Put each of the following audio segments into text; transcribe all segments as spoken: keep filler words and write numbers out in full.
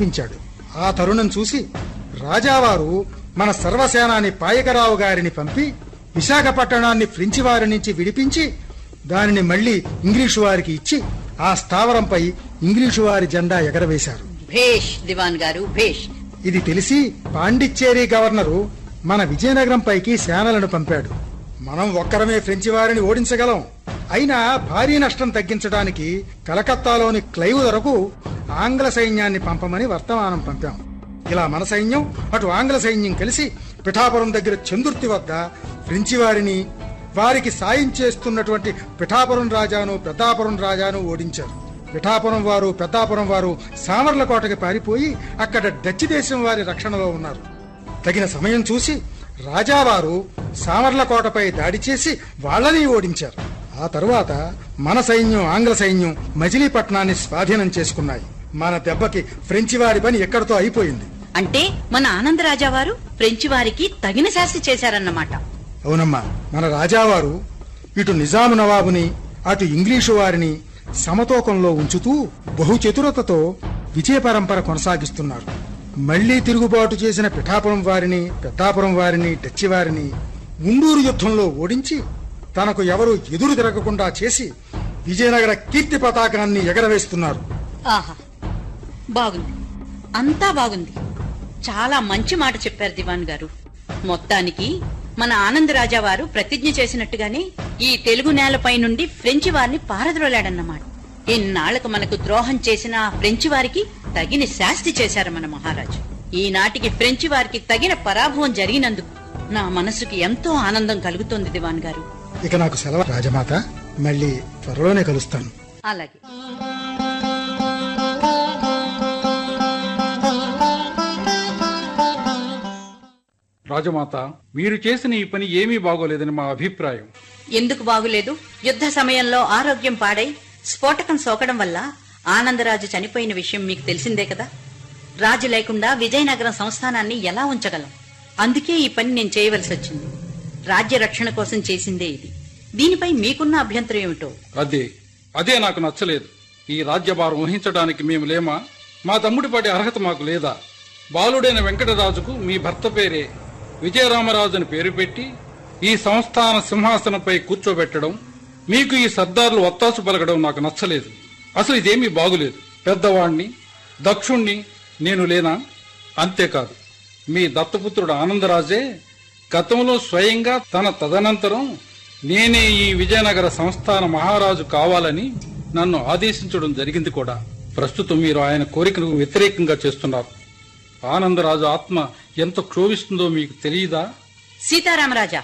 పంపించాడు. ఆ తరుణం చూసి రాజావారు మన సర్వసేనాని పాయకరావు గారిని పంపి విశాఖపట్టణాన్ని ఫ్రెంచి వారి నుంచి విడిపించి దానిని మళ్లీ ఇంగ్లీషు వారికి ఇచ్చి ఆ స్థావరంపై ఇంగ్లీషు వారి జెండా ఎగరవేశారు. భేష్ దివాన్ గారు, భేష్. ఇది తెలిసి పాండిచ్చేరి గవర్నరు మన విజయనగరం పైకి సేనలను పంపాడు. మనం ఒక్కరమే ఫ్రెంచి వారిని ఓడించగలం. అయినా భారీ నష్టం తగ్గించడానికి కలకత్తాలోని క్లైవ్ వరకు ఆంగ్ల సైన్యాన్ని పంపమని వర్తమానం పంపాం. ఇలా మన సైన్యం అటు ఆంగ్ల సైన్యం కలిసి పిఠాపురం దగ్గర చందుర్తి వద్ద ఫ్రెంచి వారిని, వారికి సాయం చేస్తున్నటువంటి పిఠాపురం రాజాను పెద్దాపురం రాజాను ఓడించారు. పిఠాపురం వారు పెద్దాపురం వారు సామర్లకోటకి పారిపోయి అక్కడ డచ్ దేశం వారి రక్షణలో ఉన్నారు. తగిన సమయం చూసి రాజావారు సామర్లకోటపై దాడి చేసి వాళ్ళని ఓడించారు. ఆ తరువాత మన సైన్యం ఆంగ్ల సైన్యం మజిలీపట్నాన్ని స్వాధీనం చేసుకున్నాయి. మన దెబ్బకి ఫ్రెంచి వారి పని ఎక్కడితో అయిపోయింది. అంటే మన ఆనందరాజావారు ఫ్రెంచి వారికి తగిన శాస్తి చేశారన్నమాట. అవునమ్మా, మన రాజావారు ఇటు నిజాము నవాబుని అటు ఇంగ్లీషు వారిని సమతూకంలో ఉంచుతూ బహుచతురతతో విజయ పరంపర కొనసాగిస్తున్నారు. మళ్లీ తిరుగుబాటు చేసిన పిఠాపురం వారిని పెద్దాపురం వారిని డచ్చి వారిని ఉండూరు యుద్ధంలో ఓడించి తనకు ఎవరు ఎదురు తిరగకుండా చేసి విజయనగర కీర్తి పతాకాన్ని ఎగరవేస్తున్నారు. ఆహా, బాగుంది, అంతా బాగుంది. చాలా మంచి మాట చెప్పారు దివాన్ గారు. మొత్తానికి మన ఆనందరాజా వారు ప్రతిజ్ఞ చేసినట్టుగానే ఈ తెలుగు నేలపై నుండి ఫ్రెంచి వారిని పారద్రోలాడన్నమాట. ఇన్నాళ్లకు మనకు ద్రోహం చేసిన ఫ్రెంచి వారికి తగిన శాస్తి చేశారు మన మహారాజు. ఈనాటికి ఫ్రెంచి వారికి తగిన పరాభవం జరిగినందుకు నా మనసుకి ఎంతో ఆనందం కలుగుతోంది దివాన్ గారు. ఇక నాకు సెలవు రాజమాత, మళ్ళీ త్వరలోనే కలుస్తాను. అలాగే. రాజమాత, మీరు చేసిన ఈ పని ఏమీ బాగోలేదని మా అభిప్రాయం. ఎందుకు బాగులేదు? యుద్ధ సమయంలో ఆరోగ్యం పాడై స్ఫోటకం సోకడం వల్ల ఆనందరాజు చనిపోయిన విషయం మీకు తెలిసిందే కదా. రాజు లేకుండా విజయనగరం సంస్థానాన్ని ఎలా ఉంచగలం? అందుకే ఈ పని నేను చేయవలసి వచ్చింది. రాజ్య రక్షణ కోసం చేసిందే ఇది. దీనిపై మీకున్న అభ్యంతరం ఏమిటో? అదే అదే నాకు నచ్చలేదు. ఈ రాజ్యభారం వహించడానికి మేము లేమా? మా తమ్ముడి పడే అర్హత మాకు లేదా? బాలుడైన వెంకటరాజుకు మీ భర్త పేరే విజయరామరాజు అని పేరు పెట్టి ఈ సంస్థాన సింహాసనంపై కూర్చోబెట్టడం, మీకు ఈ సర్దార్లు ఒత్తాసు పలకడం నాకు నచ్చలేదు. అసలు ఇదేమీ బాగులేదు. పెద్దవాణ్ణి, దక్షుణ్ణి నేను లేనా? అంతేకాదు, మీ దత్తపుత్రుడు ఆనందరాజే గతంలో స్వయంగా తన తదనంతరం నేనే ఈ విజయనగర సంస్థాన మహారాజు కావాలని నన్ను ఆదేశించడం జరిగింది కూడా. ప్రస్తుతం మీరు ఆయన కోరికను వ్యతిరేకంగా చేస్తున్నారు. ఆనందరాజు ఆత్మ ఎంత క్షోభిస్తుందో మీకు తెలియదా? సీతారామరాజా,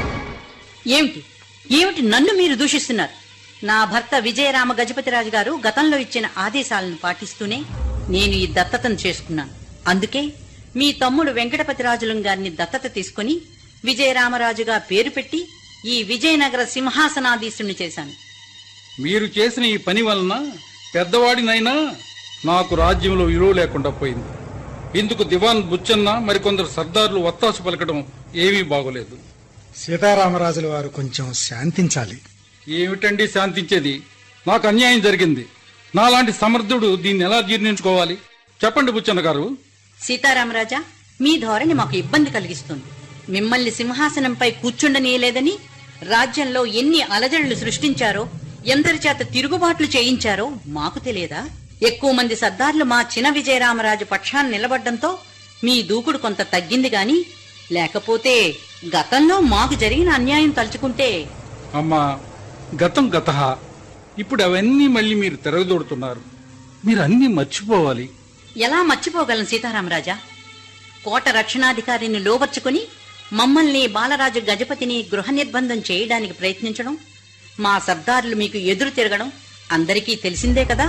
ఏమిటి ఏమిటి నన్ను మీరు దూషిస్తున్నారు? నా భర్త విజయరామ గజపతిరాజు గారు గతంలో ఇచ్చిన ఆదేశాలను పాటిస్తూనే నేను ఈ దత్తతను చేసుకున్నాను. అందుకే మీ తమ్ముడు వెంకటపతిరాజులం గారిని దత్తత తీసుకుని విజయరామరాజుగా పేరు పెట్టి ఈ విజయనగర సింహాసనాధీశుణ్ణి చేశాను. మీరు చేసిన ఈ పని వలన పెద్దవాడినైనా నాకు రాజ్యంలో విలువ లేకుండా పోయింది. ఇందుకు దివాన్ బుచ్చన్న మరికొందరు సర్దార్లు ఒత్తాసు పలకడం ఏమీ బాగోలేదు. సీతారామరాజుల వారు కొంచెం శాంతించాలి. ఏమిటండి శాంతించేది? నాకు అన్యాయం జరిగింది. నాలాంటి సమర్థుడు దీన్ని ఎలా జీర్ణించుకోవాలి? చెప్పండి బుచ్చన్న గారు. సీతారామరాజా, మీ ధోరణి మాకు ఇబ్బంది కలిగిస్తుంది. మిమ్మల్ని సింహాసనంపై కూర్చుండనీయలేదని రాజ్యంలో ఎన్ని అలజడులు సృష్టించారో, ఎందరి చేత తిరుగుబాట్లు చేయించారో మాకు తెలియదా? ఎక్కువ మంది సర్దార్లు మా చిన విజయరామరాజు పక్షాన్ని నిలబడ్డంతో మీ దూకుడు కొంత తగ్గింది గాని, లేకపోతే గతంలో మాకు జరిగిన అన్యాయం తలుచుకుంటే. అమ్మా, గతం గతః. ఇప్పుడు అవన్నీ మళ్ళీ మీరు తిరగదోడుతున్నారు. మీరు అన్ని మర్చిపోవాలి. ఎలా మర్చిపోగలను సీతారామరాజా? కోట రక్షణాధికారిని లోబర్చుకుని మమ్మల్ని బాలరాజు గజపతిని గృహ నిర్బంధం చేయడానికి ప్రయత్నించడం, మా సర్దారులు మీకు ఎదురు తిరగడం అందరికీ తెలిసిందే కదా.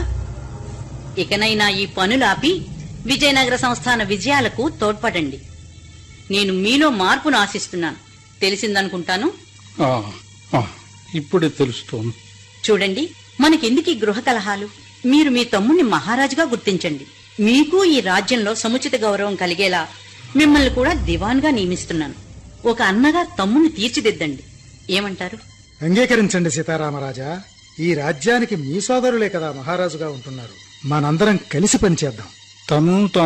ఇకనైనా ఈ పనులాపి విజయనగర సంస్థాన విజయాలకు తోడ్పడండి. నేను మీలో మార్పును ఆశిస్తున్నాను. తెలిసిందనుకుంటాను. ఇప్పుడే తెలుస్తోంది. చూడండి, మనకెందుకు ఈ గృహ కలహాలు? మీరు మీ తమ్ముణ్ణి మహారాజుగా గుర్తించండి. మీకు ఈ రాజ్యంలో సముచిత గౌరవం కలిగేలా మిమ్మల్ని కూడా దివాన్ గా నియమిస్తున్నాను. ఒక అన్నగా తమ్ముణ్ణి తీర్చిదిద్దండి. ఏమంటారు? అంగీకరించండి సీతారామరాజా. ఈ రాజ్యానికి మీ సోదరులే కదా మహారాజుగా ఉంటున్నారు. మనందరం కలిసి పనిచేద్దాం. తను